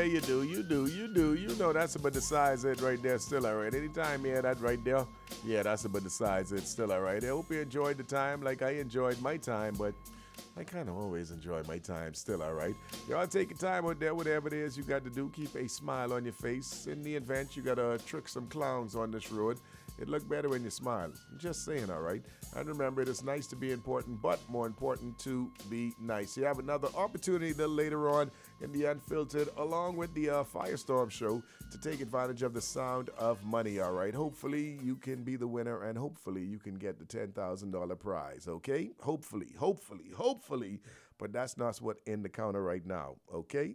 Yeah, you do, you do, you do. You know that's about the size it right there, still all right. Anytime you hear that right there, yeah, that's about the size it, still all right. I hope you enjoyed the time like I enjoyed my time, but I kind of always enjoy my time, still all right. Y'all take your time out there, whatever it is you got to do. Keep a smile on your face. In the event you got to trick some clowns on this road, it look better when you smile. I'm just saying, all right. And remember, it is nice to be important, but more important to be nice. You have another opportunity a little later on in the Unfiltered, along with the Firestorm show, to take advantage of the sound of money, all right? Hopefully, you can be the winner, and hopefully, you can get the $10,000 prize, okay? Hopefully. But that's not what's in the counter right now, okay?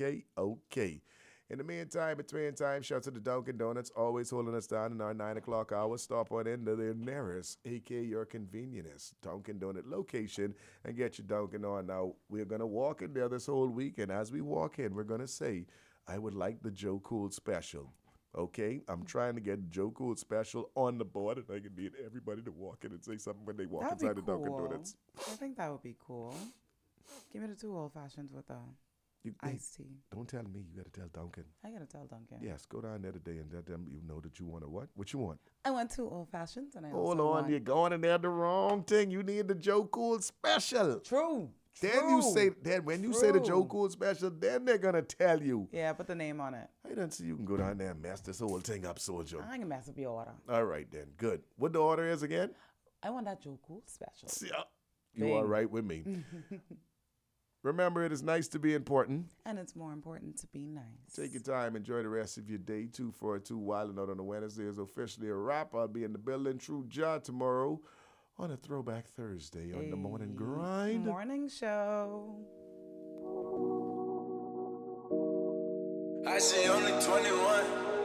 In the meantime, between time, shout out to the Dunkin' Donuts, always holding us down in our 9 o'clock hour. Stop on into their nearest, a.k.a. your convenience, Dunkin' Donut location, and get your Dunkin' on. Now, we're going to walk in there this whole week, and as we walk in, we're going to say, I would like the Joe Cool special. Okay, I'm trying to get Joe Cool special on the board, and I can need everybody to walk in and say something when they walk That'd inside be the Dunkin' cool. Donuts. I think that would be cool. Give me the 2 old fashions with iced tea. Don't tell me. You got to tell Duncan. I gotta tell Duncan. Yes, go down there today and let them you know that you want a what? What you want? I want 2 old fashions, and I Hold also on, want... you're going in there the wrong thing. You need the Joe Cool special. True. Then you say when you say the Joe Cool special, then they're gonna tell you. Yeah, put the name on it. I don't see you can go down there and mess this whole thing up, soldier. I can mess up your order. All right then, good. What the order is again? I want that Joe Cool special. See, you all right with me? Remember, it is nice to be important. And it's more important to be nice. Take your time. Enjoy the rest of your day. 242 Wildin' Out on a Wednesday is officially a wrap. I'll be in the building, True Jaw, tomorrow on a Throwback Thursday on the Morning Grind. Morning show. I say only 21.